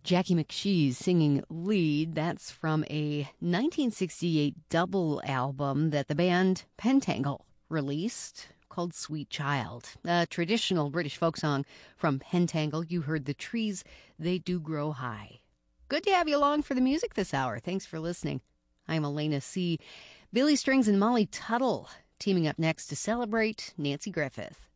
Jackie McShee's singing lead. That's from a 1968 double album that the band Pentangle released called Sweet Child. A traditional British folk song from Pentangle. You heard The Trees, They Do Grow High. Good to have you along for the music this hour. Thanks for listening. I'm Elena C. Billy Strings and Molly Tuttle teaming up next to celebrate Nanci Griffith.